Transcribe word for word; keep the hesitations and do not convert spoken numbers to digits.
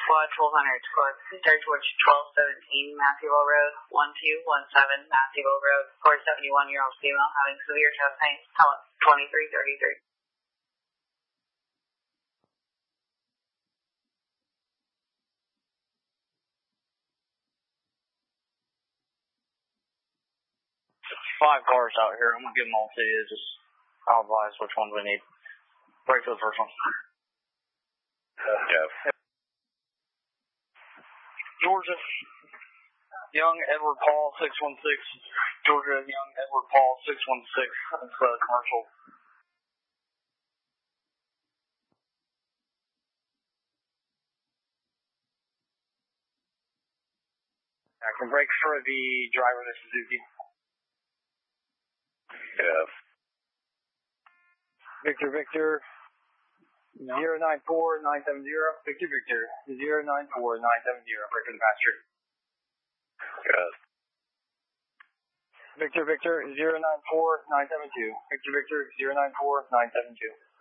Squad twelve hundred, squad search watch twelve seventeen Matthewville Road, one two one seven Matthewville Road, four seventy-one year old female having severe chest pain, twenty-three thirty-three. Five cars out here. I'm gonna give them all to you. Just I'll advise which ones we need. Break for the first one. Uh, yeah. Georgia, Young Edward Paul six one six. Georgia, Young Edward Paul six one six. That's uh, commercial. I can break for the driver of the Suzuki. Yeah. Victor, Victor, no. zero nine four nine seven zero. Victor, Victor, zero nine four nine seven zero. Break for the passenger. Yes. Victor, Victor, zero nine four nine seven two. Victor, Victor, zero nine four nine seven two.